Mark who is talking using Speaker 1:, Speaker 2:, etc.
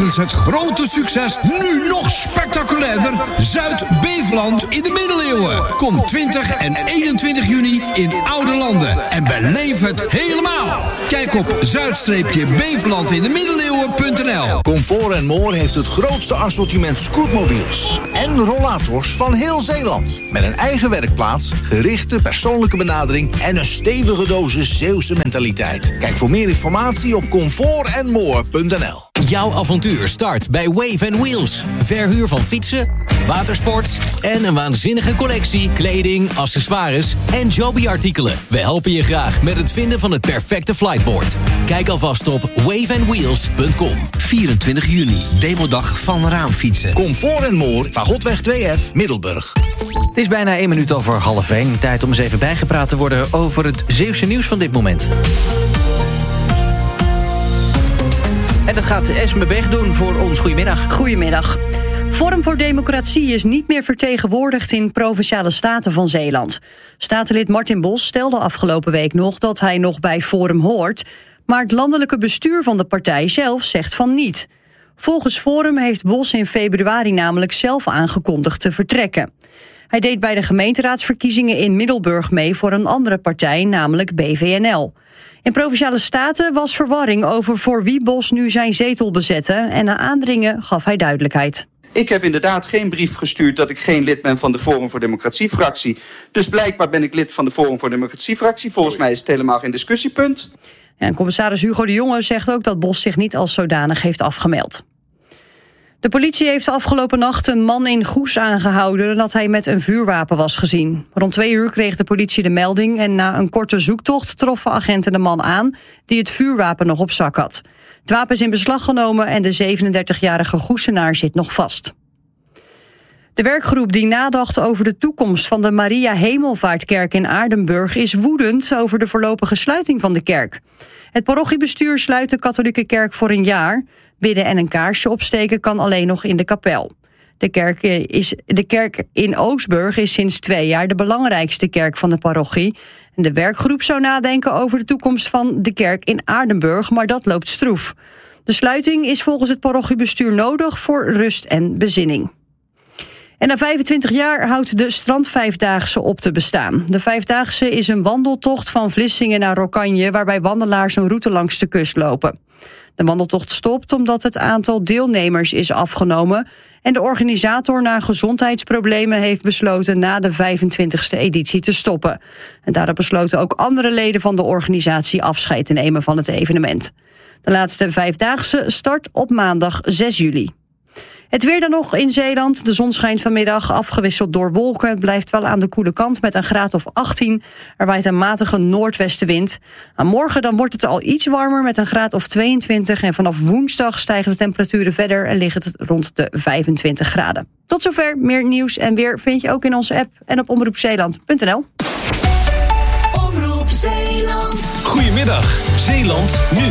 Speaker 1: tijdens het grote succes nu nog spectaculairder Zuid-Beveland in de middeleeuwen. Kom 20 en 21 juni in Oude Landen en beleef het helemaal. Kijk op zuid-bevelandindemiddeleeuwen.nl.
Speaker 2: Comfort & More heeft het grootste assortiment scootmobiels en rollators van heel Zeeland. Met een eigen werkplaats, gerichte persoonlijke benadering en een stevige dosis Zeeuwse mentaliteit. Kijk voor meer informatie op comfortandmore.nl.
Speaker 3: Jouw avontuur start bij Wave & Wheels. Verhuur van fietsen, watersports en een waanzinnige collectie kleding, accessoires en Joby-artikelen. We helpen je graag met het vinden van het perfecte flightboard. Kijk alvast op waveandwheels.com.
Speaker 4: 24 juni, demodag van raamfietsen.
Speaker 2: Comfort & More, Fagotweg 2F, Middelburg.
Speaker 4: Het is bijna 1 minuut over 12:30. Tijd om eens even bijgepraat te worden over het Zeeuwse nieuws van dit moment. En dat gaat Esme Beg doen voor ons. Goedemiddag.
Speaker 5: Goedemiddag. Forum voor Democratie is niet meer vertegenwoordigd in Provinciale Staten van Zeeland. Statenlid Martin Bos stelde afgelopen week nog dat hij nog bij Forum hoort, maar het landelijke bestuur van de partij zelf zegt van niet. Volgens Forum heeft Bos in februari namelijk zelf aangekondigd te vertrekken. Hij deed bij de gemeenteraadsverkiezingen in Middelburg mee voor een andere partij, namelijk BVNL. In Provinciale Staten was verwarring over voor wie Bos nu zijn zetel bezette en na aandringen gaf hij duidelijkheid.
Speaker 6: Ik heb inderdaad geen brief gestuurd dat ik geen lid ben van de Forum voor Democratie-fractie. Dus blijkbaar ben ik lid van de Forum voor Democratie-fractie. Volgens mij is het helemaal geen discussiepunt.
Speaker 5: En commissaris Hugo de Jonge zegt ook dat Bos zich niet als zodanig heeft afgemeld. De politie heeft afgelopen nacht een man in Goes aangehouden dat hij met een vuurwapen was gezien. Rond 2 uur kreeg de politie de melding en na een korte zoektocht troffen agenten de man aan die het vuurwapen nog op zak had. Het wapen is in beslag genomen en de 37-jarige Goesenaar zit nog vast. De werkgroep die nadacht over de toekomst van de Maria Hemelvaartkerk in Aardenburg is woedend over de voorlopige sluiting van de kerk. Het parochiebestuur sluit de katholieke kerk voor een jaar. Bidden en een kaarsje opsteken kan alleen nog in de kapel. De kerk in Oostburg is sinds 2 jaar de belangrijkste kerk van de parochie. En de werkgroep zou nadenken over de toekomst van de kerk in Aardenburg, maar dat loopt stroef. De sluiting is volgens het parochiebestuur nodig voor rust en bezinning. En na 25 jaar houdt de Strandvijfdaagse op te bestaan. De Vijfdaagse is een wandeltocht van Vlissingen naar Rokkanje, waarbij wandelaars een route langs de kust lopen. De wandeltocht stopt omdat het aantal deelnemers is afgenomen en de organisator na gezondheidsproblemen heeft besloten na de 25e editie te stoppen. En daarop besloten ook andere leden van de organisatie afscheid te nemen van het evenement. De laatste Vijfdaagse start op maandag 6 juli. Het weer dan nog in Zeeland. De zon schijnt vanmiddag, afgewisseld door wolken. Het blijft wel aan de koele kant met een graad of 18. Er waait een matige noordwestenwind. Aan morgen dan wordt het al iets warmer met een graad of 22. En vanaf woensdag stijgen de temperaturen verder en ligt het rond de 25 graden. Tot zover. Meer nieuws en weer vind je ook in onze app en op omroepzeeland.nl.
Speaker 3: Omroep Zeeland. Goedemiddag, Zeeland nu.